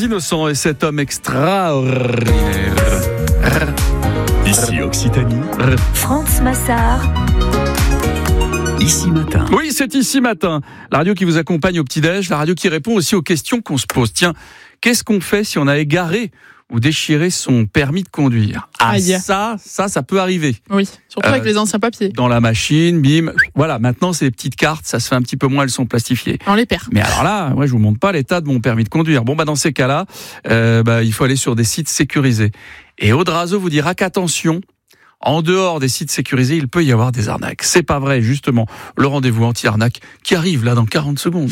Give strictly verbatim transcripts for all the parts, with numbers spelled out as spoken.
innocents et cet homme extraordinaire. Ici Occitanie. France Massard. Ici Matin. Oui, c'est Ici Matin. La radio qui vous accompagne au petit-déj, la radio qui répond aussi aux questions qu'on se pose. Tiens, qu'est-ce qu'on fait si on a égaré ou déchirer son permis de conduire? Ah, Aïe. ça, ça, ça peut arriver. Oui, surtout Euh, avec les anciens papiers. Dans la machine, bim. Voilà, maintenant, c'est les petites cartes, ça se fait un petit peu moins, elles sont plastifiées. On les perd. Mais alors là, ouais, je vous montre pas l'état de mon permis de conduire. Bon, bah, dans ces cas-là, euh, bah, il faut aller sur des sites sécurisés. Et Audrazo vous dira qu'attention, en dehors des sites sécurisés, il peut y avoir des arnaques. C'est pas vrai, justement. Le rendez-vous anti-arnaque qui arrive là dans quarante secondes.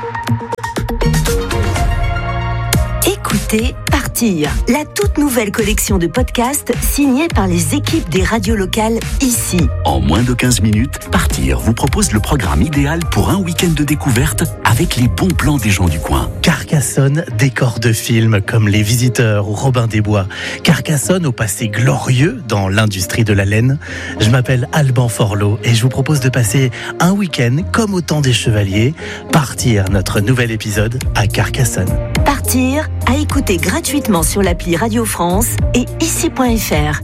Écoutez Partir, la toute nouvelle collection de podcasts signée par les équipes des radios locales ici. En moins de quinze minutes, Partir vous propose le programme idéal pour un week-end de découverte avec les bons plans des gens du coin. Carcassonne, décor de films comme Les Visiteurs ou Robin des Bois. Carcassonne au passé glorieux dans l'industrie de la laine. Je m'appelle Alban Forlot et je vous propose de passer un week-end comme au temps des chevaliers. Partir, notre nouvel épisode à Carcassonne. Partir, à écouter gratuitement sur l'appli Radio France et ici point f r.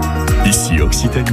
Ici Occitanie.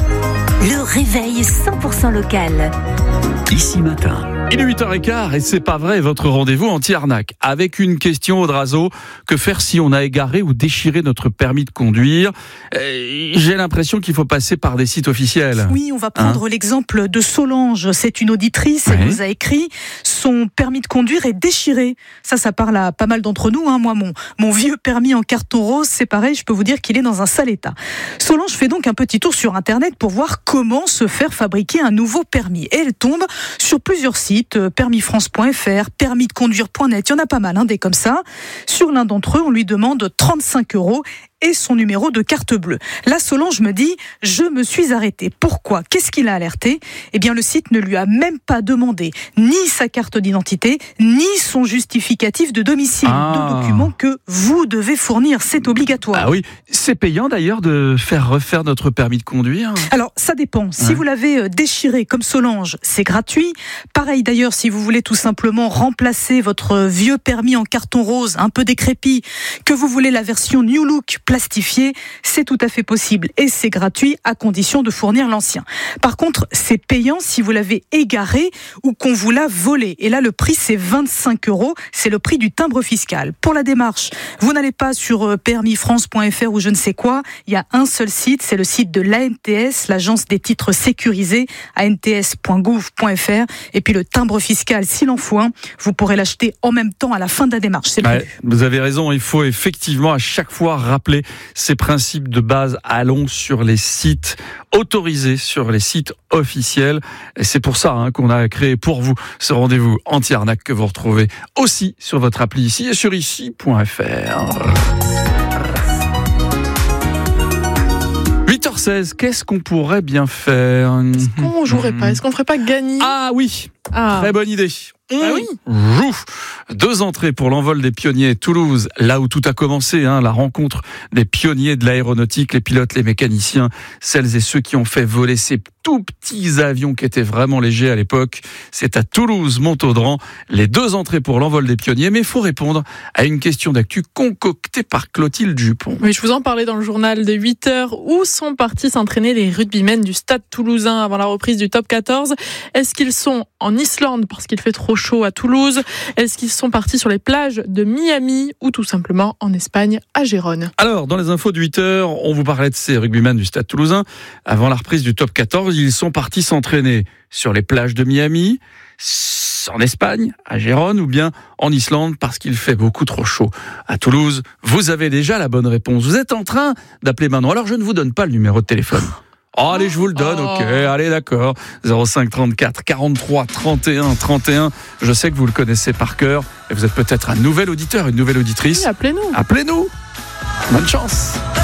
Le réveil cent pour cent local. Ici Matin. Il est huit heures quinze et c'est pas vrai, votre rendez-vous anti-arnaque. Avec une question, Audrazo, que faire si on a égaré ou déchiré notre permis de conduire? euh, J'ai l'impression qu'il faut passer par des sites officiels. Oui, on va prendre hein l'exemple de Solange. C'est une auditrice, elle oui. nous a écrit « Son permis de conduire est déchiré ». Ça, ça parle à pas mal d'entre nous. Hein. Moi, mon, mon vieux permis en carton rose, c'est pareil, je peux vous dire qu'il est dans un sale état. Solange fait donc un petit tour sur Internet pour voir comment se faire fabriquer un nouveau permis. Et elle tombe sur plusieurs sites. permis france point f r, permis de conduire point net, il y en a pas mal, hein, des comme ça. Sur l'un d'entre eux, on lui demande trente-cinq euros et son numéro de carte bleue. Là, Solange me dit « Je me suis arrêtée ». Pourquoi ? Qu'est-ce qu'il a alerté ? Eh bien, le site ne lui a même pas demandé ni sa carte d'identité, ni son justificatif de domicile. Ah. Deux documents que vous devez fournir, c'est obligatoire. Ah oui, c'est payant d'ailleurs de faire refaire notre permis de conduire. Alors, ça dépend. Si ouais. vous l'avez déchiré comme Solange, c'est gratuit. Pareil d'ailleurs, si vous voulez tout simplement remplacer votre vieux permis en carton rose, un peu décrépit, que vous voulez la version New Look plastifié, c'est tout à fait possible et c'est gratuit à condition de fournir l'ancien. Par contre, c'est payant si vous l'avez égaré ou qu'on vous l'a volé. Et là, le prix, c'est vingt-cinq euros. C'est le prix du timbre fiscal. Pour la démarche, vous n'allez pas sur permis france point f r ou je ne sais quoi. Il y a un seul site, c'est le site de l'A N T S, l'agence des titres sécurisés, a n t s point gouv point f r. Et puis le timbre fiscal, s'il en faut un, vous pourrez l'acheter en même temps à la fin de la démarche. C'est ouais, vous avez raison, il faut effectivement à chaque fois rappeler ces principes de base. Allons sur les sites autorisés, sur les sites officiels. Et c'est pour ça hein, qu'on a créé pour vous ce rendez-vous anti-arnaque que vous retrouvez aussi sur votre appli ici et sur ici point f r. huit heures seize, qu'est-ce qu'on pourrait bien faire ? Est-ce qu'on jouerait pas ? Est-ce qu'on ferait pas gagner ? Ah oui, ah. Très bonne idée. Ah oui. Joue. Deux entrées pour l'envol des pionniers Toulouse, là où tout a commencé, hein, la rencontre des pionniers de l'aéronautique, les pilotes, les mécaniciens, celles et ceux qui ont fait voler ces tout petits avions qui étaient vraiment légers à l'époque. C'est à Toulouse, Montaudran, les deux entrées pour l'envol des pionniers, mais il faut répondre à une question d'actu concoctée par Clotilde Dupont. Oui, je vous en parlais dans le journal de huit heures. Où sont partis s'entraîner les rugbymen du Stade Toulousain avant la reprise du top quatorze ? Est-ce qu'ils sont en Islande parce qu'il fait trop chaud à Toulouse ? Est-ce qu'ils sont partis sur les plages de Miami ou tout simplement en Espagne à Gérone ? Alors, dans les infos de huit heures, on vous parlait de ces rugbymen du Stade Toulousain. Avant la reprise du top quatorze, ils sont partis s'entraîner sur les plages de Miami, en Espagne, à Gérone ou bien en Islande parce qu'il fait beaucoup trop chaud. À Toulouse, vous avez déjà la bonne réponse. Vous êtes en train d'appeler maintenant. Alors, je ne vous donne pas le numéro de téléphone. Oh, allez, je vous le donne, ok, allez, d'accord. zéro cinq trente-quatre quarante-trois trente et un trente et un. Je sais que vous le connaissez par cœur et vous êtes peut-être un nouvel auditeur, une nouvelle auditrice. Oui, appelez-nous. Appelez-nous. Bonne chance.